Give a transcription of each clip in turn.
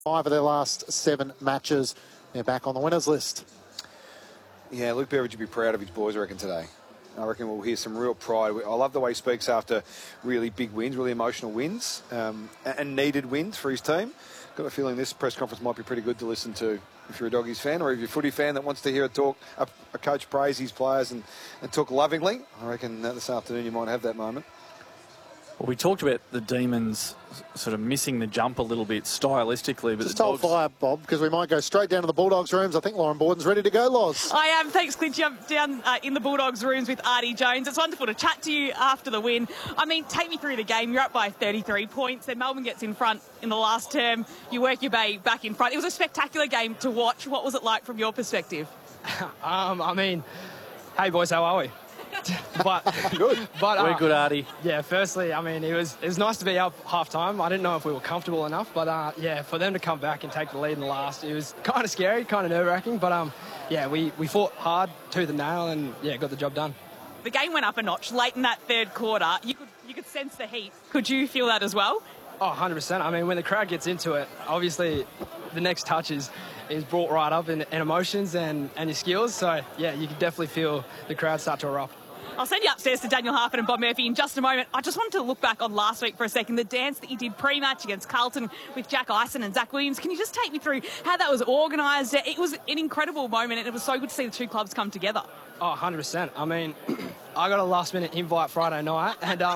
5 of their last 7 matches. They're back on the winners list. Yeah, Luke Beveridge would be proud of his boys, I reckon, today. I reckon we'll hear some real pride. I love the way he speaks after really big wins, really emotional wins, and needed wins for his team. Got a feeling this press conference might be pretty good to listen to if you're a Doggies fan, or if you're a footy fan that wants to hear a coach praise his players and talk lovingly. I reckon this afternoon you might have that moment. Well, we talked about the Demons sort of missing the jump a little bit stylistically. But just hold fire, Bob, because we might go straight down to the Bulldogs rooms. I think Lauren Borden's ready to go, Loz. I am. Thanks, Clint. Jump down in the Bulldogs rooms with Artie Jones. It's wonderful to chat to you after the win. I mean, take me through the game. You're up by 33 points. Then Melbourne gets in front in the last term. You work your way back in front. It was a spectacular game to watch. What was it like from your perspective? I mean, hey, boys, how are we? Good. We're good, Artie. Yeah, firstly, I mean, it was nice to be up half-time. I didn't know if we were comfortable enough, but, yeah, for them to come back and take the lead in the last, it was kind of scary, kind of nerve-wracking, but, yeah, we fought hard, tooth and nail, and, yeah, got the job done. The game went up a notch late in that third quarter. You could sense the heat. Could you feel that as well? Oh, 100%. I mean, when the crowd gets into it, obviously the next touch is brought right up in emotions and your skills, so, yeah, you can definitely feel the crowd start to erupt. I'll send you upstairs to Daniel Harford and Bob Murphy in just a moment. I just wanted to look back on last week for a second, the dance that you did pre-match against Carlton with Jack Ison and Zach Williams. Can you just take me through how that was organised? It was an incredible moment, and it was so good to see the two clubs come together. Oh, 100%. I mean, I got a last-minute invite Friday night,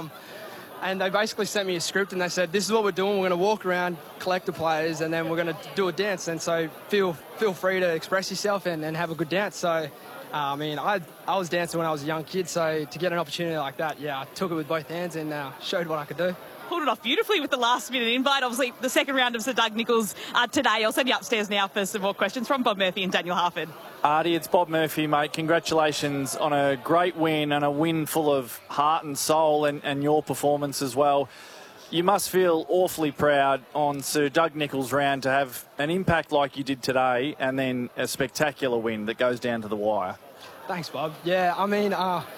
and they basically sent me a script, and they said, this is what we're doing. We're going to walk around, collect the players, and then we're going to do a dance. And so feel free to express yourself and have a good dance. So, I mean, I was dancing when I was a young kid, so to get an opportunity like that, yeah, I took it with both hands and showed what I could do. Pulled it off beautifully with the last-minute invite. Obviously, the second round of Sir Doug Nicholls today. I'll send you upstairs now for some more questions from Bob Murphy and Daniel Harford. Artie, it's Bob Murphy, mate. Congratulations on a great win and a win full of heart and soul and your performance as well. You must feel awfully proud on Sir Doug Nicholls' round to have an impact like you did today and then a spectacular win that goes down to the wire. Thanks, Bob. Yeah, I mean,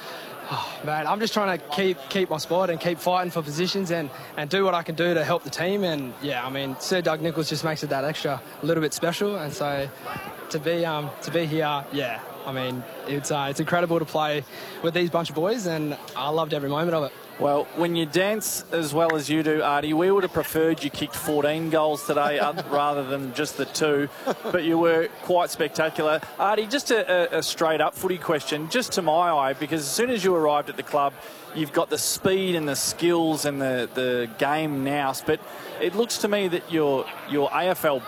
man, I'm just trying to keep my spot and keep fighting for positions and do what I can do to help the team. And, yeah, I mean, Sir Doug Nicholls just makes it that extra a little bit special. And so to be here, yeah, I mean, it's incredible to play with these bunch of boys, and I loved every moment of it. Well, when you dance as well as you do, Artie, we would have preferred you kicked 14 goals today rather than just the 2, but you were quite spectacular. Artie, just a straight-up footy question, just to my eye, because as soon as you arrived at the club, you've got the speed and the skills and the game nous, but it looks to me that your AFL